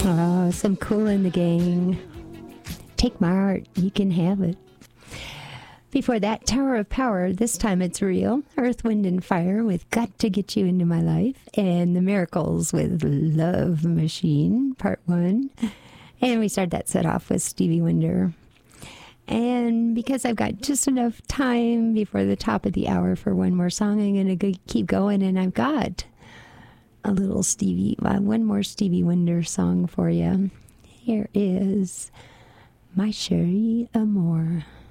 Oh, some Kool in the Gang. Take my heart, you can have it. Before that, Tower of Power, this time it's real. Earth, Wind, and Fire with Got to Get You Into My Life. And The Miracles with Love Machine, Part 1. And we started that set off with Stevie Wonder. And because I've got just enough time before the top of the hour for one more song, I'm going to keep going. And I've got a little one more Stevie Wonder song for you. Here is My Cherie Amour.